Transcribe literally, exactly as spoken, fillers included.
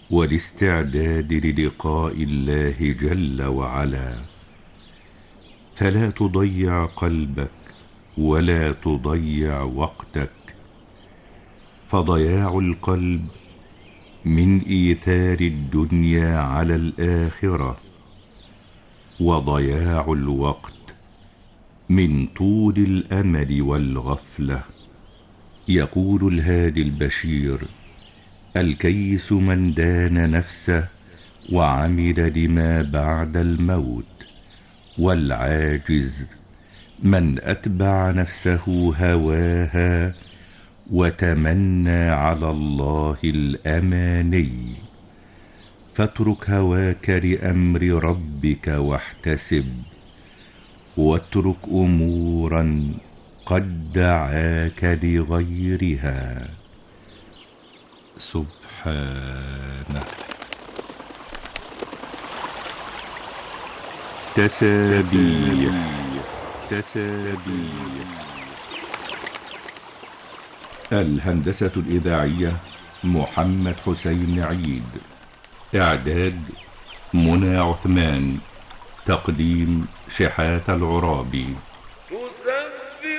والاستعداد للقاء الله جل وعلا. فلا تضيع قلبك ولا تضيع وقتك، فضياع القلب من إيثار الدنيا على الآخرة، وضياع الوقت من طول الأمل والغفلة. يقول الهادي البشير: الكيس من دان نفسه وعمل لما بعد الموت، والعاجز من أتبع نفسه هواها وتمنى على الله الأماني. فاترك هواك لأمر ربك واحتسب، واترك أمورا قد دعاك لغيرها. سبحانه. تسابيح. تسابيح. الهندسة الإذاعية محمد حسين عيد. إعداد منى عثمان. تقديم شحات العرابي.